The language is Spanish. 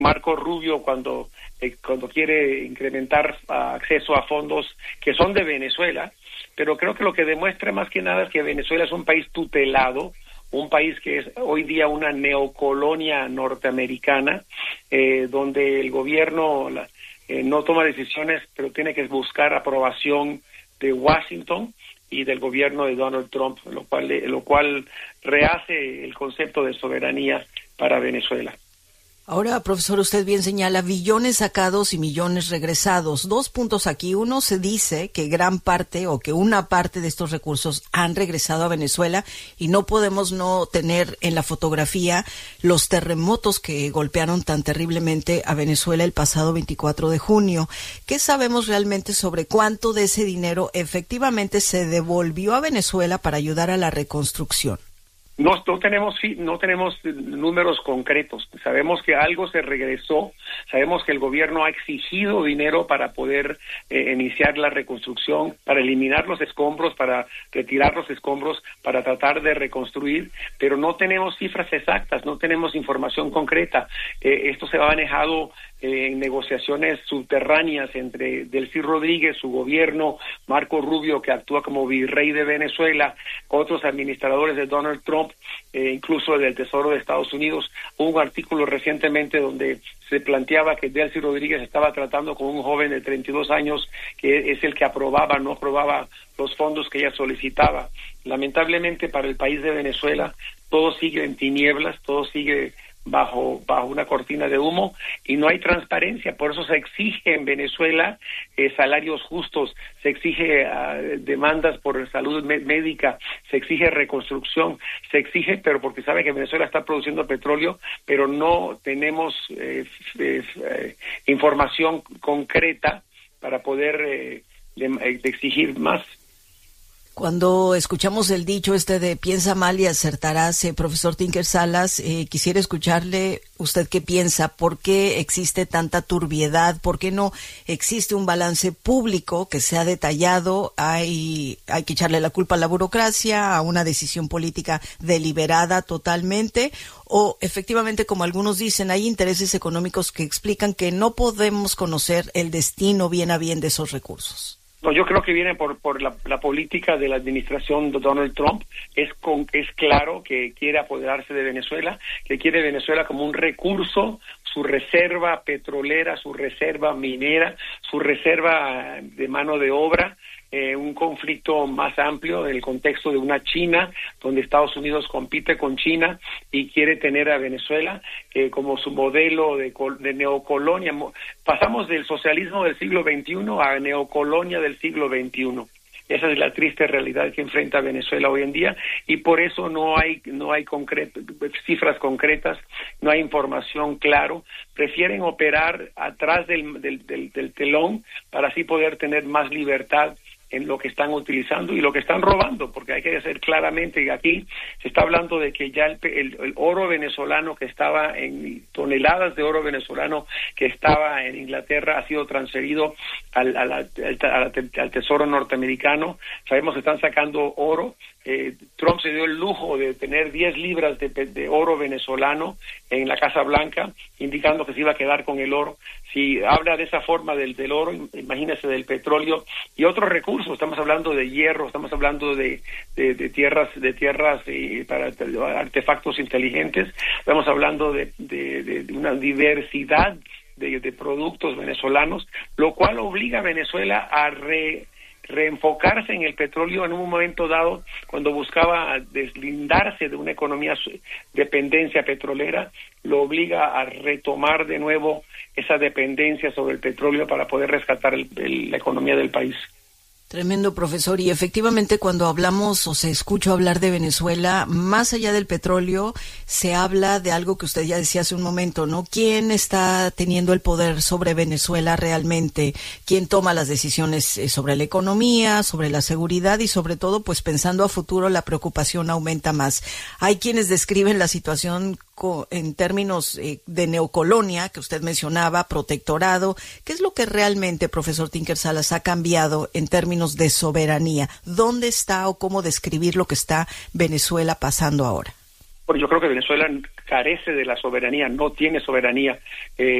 Marco Rubio cuando quiere incrementar acceso a fondos que son de Venezuela, pero creo que lo que demuestra más que nada es que Venezuela es un país tutelado, un país que es hoy día una neocolonia norteamericana, donde el gobierno no toma decisiones, pero tiene que buscar aprobación de Washington y del gobierno de Donald Trump, lo cual rehace el concepto de soberanía para Venezuela. Ahora, profesor, usted bien señala billones sacados y millones regresados. 2 puntos aquí. Uno, se dice que gran parte o que una parte de estos recursos han regresado a Venezuela y no podemos no tener en la fotografía los terremotos que golpearon tan terriblemente a Venezuela el pasado 24 de junio. ¿Qué sabemos realmente sobre cuánto de ese dinero efectivamente se devolvió a Venezuela para ayudar a la reconstrucción? No tenemos números concretos. Sabemos que algo se regresó, sabemos que el gobierno ha exigido dinero para poder iniciar la reconstrucción, para eliminar los escombros, para retirar los escombros, para tratar de reconstruir, pero no tenemos cifras exactas, no tenemos información concreta. Esto se ha manejado en negociaciones subterráneas entre Delcy Rodríguez, su gobierno, Marco Rubio, que actúa como virrey de Venezuela, otros administradores de Donald Trump, incluso del Tesoro de Estados Unidos. Hubo un artículo recientemente donde se planteaba que Delcy Rodríguez estaba tratando con un joven de 32 años, que es el que no aprobaba los fondos que ella solicitaba. Lamentablemente para el país de Venezuela todo sigue en tinieblas, todo sigue bajo una cortina de humo y no hay transparencia. Por eso se exige en Venezuela salarios justos, se exige demandas por salud médica, se exige reconstrucción, se exige, pero porque sabe que Venezuela está produciendo petróleo, pero no tenemos información concreta para poder exigir más. Cuando escuchamos el dicho de piensa mal y acertarás, profesor Tinker Salas, quisiera escucharle usted qué piensa, por qué existe tanta turbiedad, por qué no existe un balance público que sea detallado. Hay que echarle la culpa a la burocracia, a una decisión política deliberada totalmente, o efectivamente, como algunos dicen, hay intereses económicos que explican que no podemos conocer el destino bien a bien de esos recursos. No, yo creo que viene por la política de la administración de Donald Trump. Es claro que quiere apoderarse de Venezuela, que quiere Venezuela como un recurso, su reserva petrolera, su reserva minera, su reserva de mano de obra, un conflicto más amplio en el contexto de una China, donde Estados Unidos compite con China y quiere tener a Venezuela como su modelo de neocolonia. Pasamos del socialismo del siglo XXI a neocolonia del siglo XXI. Esa es la triste realidad que enfrenta Venezuela hoy en día y por eso no hay cifras concretas, no hay información claro. Prefieren operar atrás del telón para así poder tener más libertad en lo que están utilizando y lo que están robando, porque hay que decir claramente que aquí se está hablando de que ya el oro venezolano que estaba en toneladas de oro venezolano que estaba en Inglaterra ha sido transferido al Tesoro norteamericano. Sabemos que están sacando oro. Trump se dio el lujo de tener 10 libras de oro venezolano en la Casa Blanca, indicando que se iba a quedar con el oro. Si habla de esa forma del oro, imagínese del petróleo y otros recursos. Estamos hablando de hierro, estamos hablando de tierras para artefactos inteligentes. Estamos hablando de una diversidad de productos venezolanos, lo cual obliga a Venezuela a reenfocarse en el petróleo en un momento dado, cuando buscaba deslindarse de una economía dependencia petrolera, lo obliga a retomar de nuevo esa dependencia sobre el petróleo para poder rescatar la economía del país. Tremendo, profesor. Y efectivamente, cuando hablamos o se escucha hablar de Venezuela, más allá del petróleo, se habla de algo que usted ya decía hace un momento, ¿no? ¿Quién está teniendo el poder sobre Venezuela realmente? ¿Quién toma las decisiones sobre la economía, sobre la seguridad y sobre todo, pues pensando a futuro, la preocupación aumenta más? Hay quienes describen la situación en términos de neocolonia, que usted mencionaba, protectorado. ¿Qué es lo que realmente, profesor Tinker Salas, ha cambiado en términos de soberanía? ¿Dónde está o cómo describir lo que está Venezuela pasando ahora? Porque yo creo que Venezuela carece de la soberanía, no tiene soberanía.